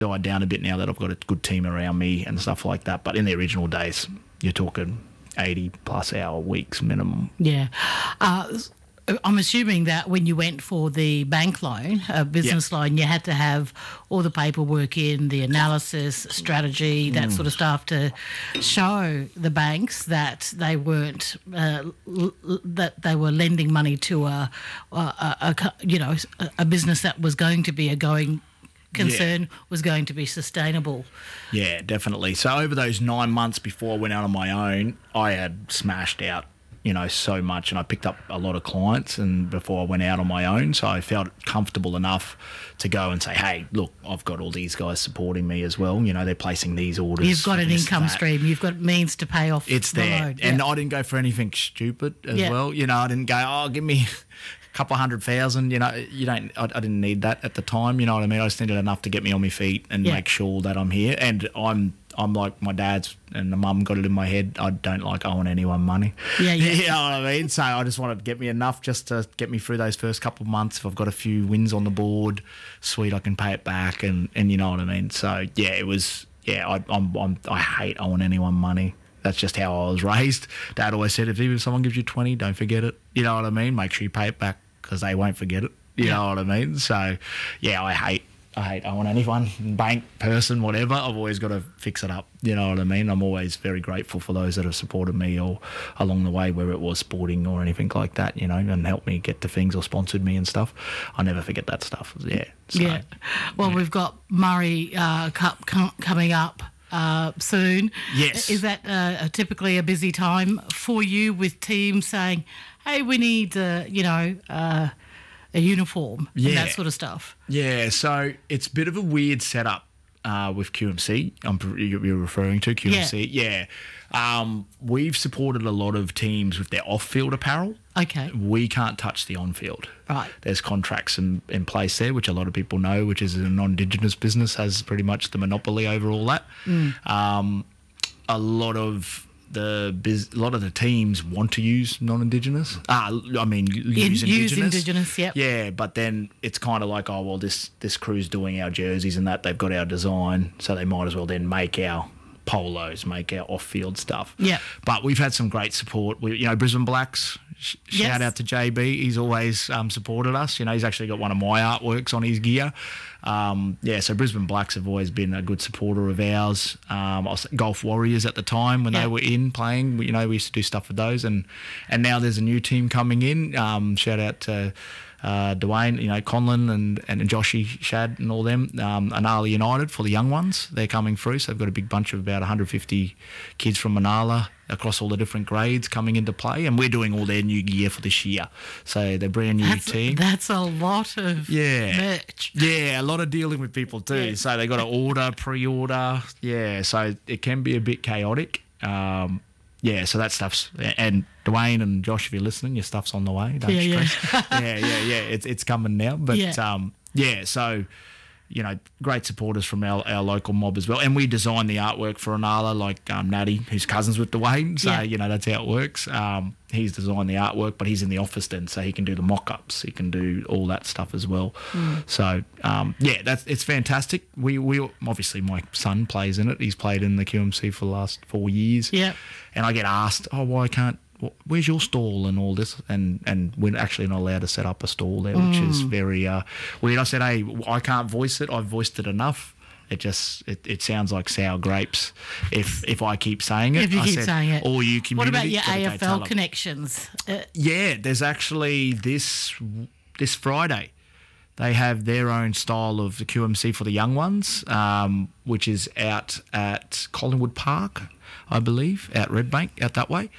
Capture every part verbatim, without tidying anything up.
died down a bit now that I've got a good team around me and stuff like that. But in the original days, you're talking eighty plus hour weeks minimum. Yeah. Uh, I'm assuming that when you went for the bank loan, a business Yep. loan, you had to have all the paperwork in, the analysis, strategy, that Mm. sort of stuff to show the banks that they weren't uh, l- l- that they were lending money to a, a, a, a co- you know a, a business that was going to be a going concern, was going to be sustainable. Yeah, definitely. So over those nine months before I went out on my own, I had smashed out, you know, so much, and I picked up a lot of clients and before I went out on my own. So I felt comfortable enough to go and say, hey, look, I've got all these guys supporting me as well. You know, they're placing these orders. You've got for an this, income that. stream. You've got means to pay off It's the there. loan. And Yeah. I didn't go for anything stupid as Yeah. well. You know, I didn't go, oh, give me a couple of hundred thousand. You know, you don't. I, I didn't need that at the time. You know what I mean? I just needed enough to get me on my feet and Yeah. make sure that I'm here. And I'm I'm like my dad's and the mum got it in my head. I don't like owing anyone money. Yeah, yeah. You know what I mean? So I just wanted to get me enough just to get me through those first couple of months. If I've got a few wins on the board, sweet, I can pay it back. And, and you know what I mean? So yeah, it was. Yeah, I, I'm, I'm I hate owing anyone money. That's just how I was raised. Dad always said, if even if someone gives you twenty, don't forget it. You know what I mean? Make sure you pay it back because they won't forget it. You Yeah. know what I mean? So, yeah, I hate I hate owing anyone, bank, person, whatever. I've always got to fix it up. You know what I mean? I'm always very grateful for those that have supported me or along the way, whether it was sporting or anything like that, you know, and helped me get to things or sponsored me and stuff. I never forget that stuff. Yeah. So, Yeah. Well, yeah. we've got Murray uh, Cup com- coming up uh, soon. Yes. Is that uh, typically a busy time for you with teams saying, hey, we need, uh, you know, uh, a uniform and Yeah. that sort of stuff? Yeah, so it's a bit of a weird setup uh, with Q M C. I'm, you're referring to Q M C? Yeah. Um, we've supported a lot of teams with their off-field apparel. Okay. We can't touch the on-field. Right. There's contracts in, in place there, which a lot of people know, which is a non-Indigenous business, has pretty much the monopoly over all that. Mm. Um, a lot of the biz, a lot of the teams want to use non-Indigenous. Ah, I mean, use In- Indigenous. use Indigenous, yep. Yeah, but then it's kind of like, oh, well, this, this crew's doing our jerseys and that. They've got our design, so they might as well then make our polos, make our off-field stuff. Yeah. But we've had some great support. We, you know, Brisbane Blacks, sh- Yes. shout out to J B. He's always um, supported us. You know, he's actually got one of my artworks on his gear. Um, yeah, so Brisbane Blacks have always been a good supporter of ours. Um, I was Golf Warriors at the time when Yeah. they were in playing. We, you know, we used to do stuff with those. And, and now there's a new team coming in. Um, shout out to uh, Dwayne, you know, Conlon and, and Joshy Shad and all them. Um, Anala United for the young ones. They're coming through. So they've got a big bunch of about one hundred fifty kids from Manala across all the different grades coming into play. And we're doing all their new gear for this year. So they're brand new That's, team. that's a lot of Yeah. merch. Yeah, a lot of dealing with people too. Yeah. So they got to order, pre-order. Yeah, so it can be a bit chaotic. Um, yeah, so that stuff's and Dwayne and Josh, if you're listening, your stuff's on the way. Don't Yeah, yeah. stress. yeah, yeah, yeah. It's it's coming now. But Yeah. um, yeah, so you know, great supporters from our, our local mob as well. And we design the artwork for Anala, like um, Natty, who's cousins with Dwayne. So, Yeah. you know, that's how it works. Um, he's designed the artwork, but he's in the office then, so he can do the mock-ups. He can do all that stuff as well. Mm. So, um, yeah, that's it's fantastic. We, we Obviously, my son plays in it. He's played in the Q M C for the last four years. Yeah. And I get asked, oh, why can't... where's your stall and all this? And and we're actually not allowed to set up a stall there, which is very uh, weird. I said, hey, I can't voice it. I've voiced it enough. It just it, it sounds like sour grapes if if I keep saying it. If you I keep said, saying it. All you community. What about your gotta A go F tell L 'em. connections? Uh, Yeah, there's actually this this Friday. They have their own style of the Q M C for the young ones, um, which is out at Collingwood Park, I believe, out Redbank, out that way.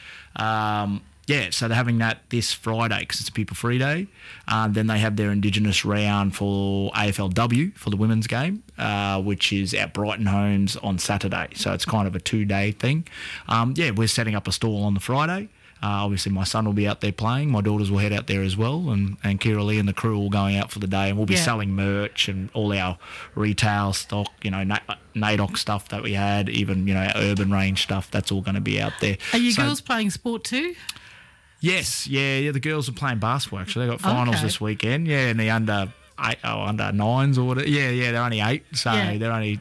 Um, yeah, so they're having that this Friday because it's a People Free Day. Um, then they have their Indigenous round for A F L W for the women's game, uh, which is at Brighton Homes on Saturday. So it's kind of a two-day thing. Um, yeah, we're setting up a stall on the Friday. Uh, obviously, my son will be out there playing. My daughters will head out there as well, and, and Kira Lee and the crew will going out for the day, and we'll be Yeah. selling merch and all our retail stock, you know, Na- NAIDOC stuff that we had, even, you know, our urban range stuff. That's all going to be out there. are you So- girls playing sport too? Yes, yeah, yeah. The girls are playing basketball. Actually, they got finals Okay. this weekend. Yeah, in the under eight, oh, under nines or whatever. Yeah, yeah, they're only eight, so Yeah. they're only